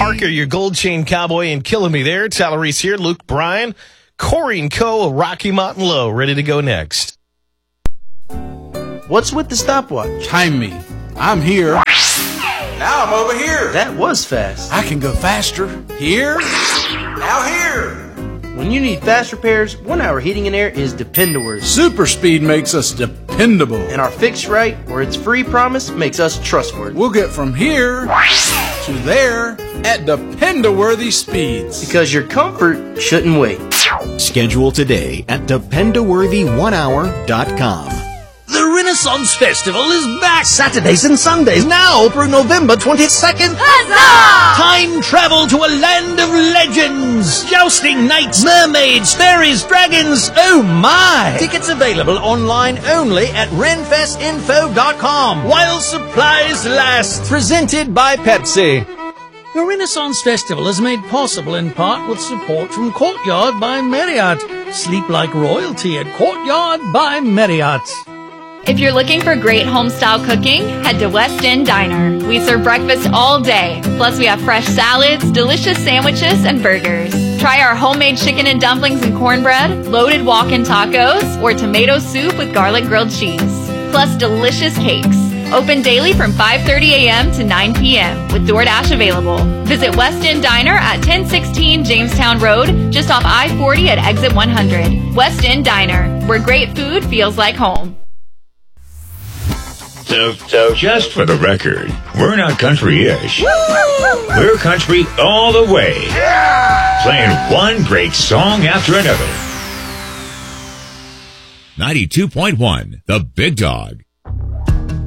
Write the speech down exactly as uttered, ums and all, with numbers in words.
Parker, your gold chain cowboy, and killing me there. Tyler Reese here, Luke Bryan, Corey and Co. Rocky Mountain Low, ready to go next. What's with the stopwatch? Time me. I'm here. Now I'm over here. That was fast. I can go faster. Here. Now here. When you need fast repairs, One Hour Heating and Air is dependable. Super speed makes us dependable. And our fix right, or its free promise, makes us trustworthy. We'll get from here to there at dependable speeds. Because your comfort shouldn't wait. Schedule today at dependworthy one hour dot com. The Renaissance Festival is back Saturdays and Sundays now through November twenty-second. Huzzah! Time travel to a land of legends. Jousting knights, mermaids, fairies, dragons. Oh my! Tickets available online only at renfest info dot com while supplies last. Presented by Pepsi. The Renaissance Festival is made possible in part with support from Courtyard by Marriott. Sleep like royalty at Courtyard by Marriott. If you're looking for great home-style cooking, head to West End Diner. We serve breakfast all day. Plus, we have fresh salads, delicious sandwiches, and burgers. Try our homemade chicken and dumplings and cornbread, loaded walk-in tacos, or tomato soup with garlic grilled cheese. Plus, delicious cakes. Open daily from five thirty a.m. to nine p.m. with DoorDash available. Visit West End Diner at ten sixteen Jamestown Road, just off I forty at exit one hundred. West End Diner, where great food feels like home. So, so, just for the record, we're not country-ish. We're country all the way. Yeah! Playing one great song after another. ninety-two point one, The Big Dog.